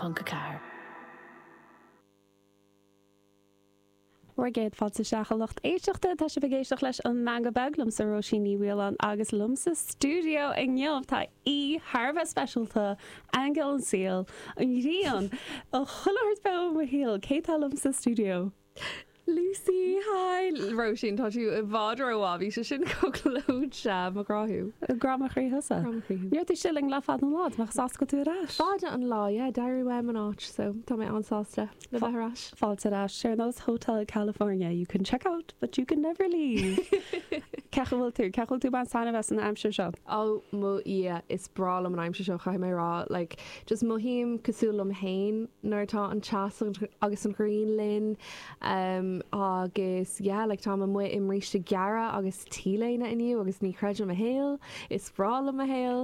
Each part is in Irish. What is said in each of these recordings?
lifa.ca. Géad fáilte seachalacht éisteachta tá se bhgéisteach leis an manga beglam sa Roisin Níhuileán agus lumsa stúdio ag neamh tá Harbh specialta Angel an Seal an rion ó chuirt be a híal cétá lumsa stúdio. Lucy, hi. Roisin, tá tú I bhádra ó bhí se sin cogglóid se marráthú. Gramachí husa. Níor tú silling le fad an lád, mach sás go tú rás. Fáda an lá, dairú weim an áit, so tá mé ansásta le bheithrás. Fáilte rás, share those hotel in California. You can check out, but you can never leave. Cechil tú ban sanna bheits an aimsir seo? Ó, is brálam an aimsir seo chaim mé rá, like, just mohíim cosúlam hain nuirtá an teas agus an Green Lynn, agus like tá mu im ríiste geara agus tíléine iniu agus ní creidir a héal is brálam a héal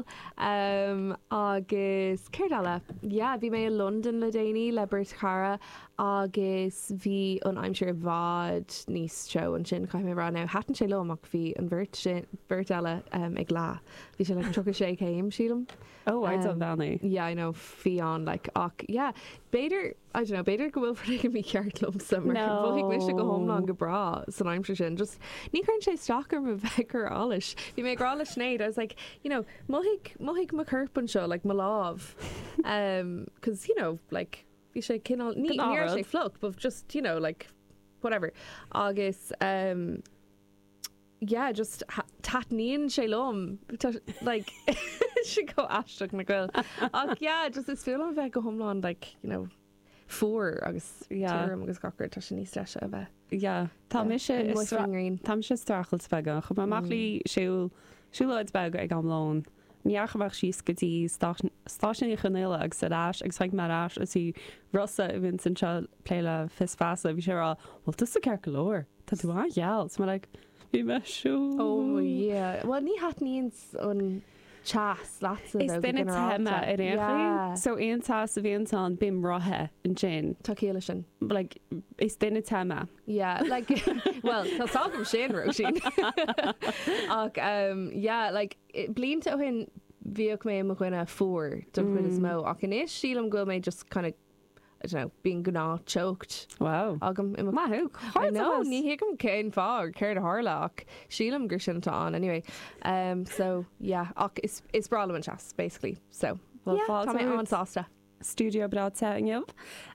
agus céirdála bhí mé London le déine le Burt Cara agus bhí an aimsir bhád níos seo an sin chaim mé rá ná hatan sé lo amach bhí an bhirt eile ag lá bhí sé le tro sé céim sílam. Oh, I don't know. Yeah, I know, Fion, like, Beidir, I don't know, Beidir go bhfuil for me ceart lum summer. No. Bhig wish to go home long go bra, san I'm sure sin. Just, ní crann sé stalker me vecker alish. Bhí mé grá le snéid, I was like, you know, mohig ma curpan seo, like, ma love. Because, you know, like, bhí sé cinál, ní sé fluk, but just, you know, like, whatever. Agus, just tatníon sé lom, like, she go ashtuk na grill. Just is feel bheith go homláin, like, you know, fuór agus tírim agus gacur tá sin níos leis a bheith. Tá mi sé strachelt bega chu machlií siúlaid bega ag amlón. Níarchamach síos gotí stáisií chunéile ag sarás ag saig marrás as í Rossa a bhín san seo pléile fisfasa bhí sé rá bhil tu a ceir golóir Tá tú áheall so like bhí me siú. Well ní hat níos an chas lots of is bin a tema in échi so aontá sa bhíontán bim rathe an sin Tácéile sin like is bin a tema like well tá tágam sin Roisin ach like blianta ó hin bhíoh mé mo chuine fuór do chuine is mó ach in is sílam go mé just kind of I don't know, being gná choked. Wow. Agam im Mahu. I know, ní hiagam céin fág, céir a harlach. Sílam gur sin tá anyway. So yeah, ach is brálam an chas, basically. So, well, tá mé an sásta. Studio Brad inniuh.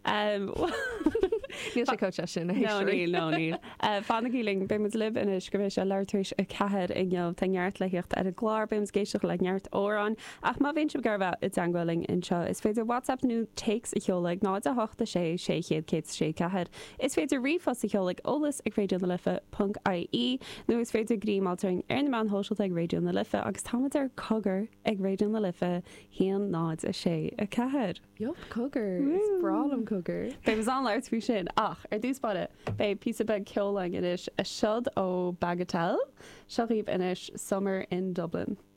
Níl sé coach sin. No, níl. Fanna gíling, be mud lib in iscrbéis a leirtrééis a cehead inneamh tá neart leicht ar a glár bems géisioach le neart órán ach má bhín sib garbh it angwelling inseo. Is féidir WhatsApp nu takes a cheolaigh náid a hochta sé chéad sé cehead. Is féidir rifos a cheolaigh olalas ag radio na lifa.ie nó is féidir grímaltering ar na man hóisiilt ag radio na lifa agus táid ar cogur ag radio na lifa hían náid a sé a cehead. Yup, cogur. Is brálam cogur. Be was an leir trí sin ach ar dúspáide be pí bag ceolaing inis a siod ó Bagatelle seoíh inis Summer in Dublin.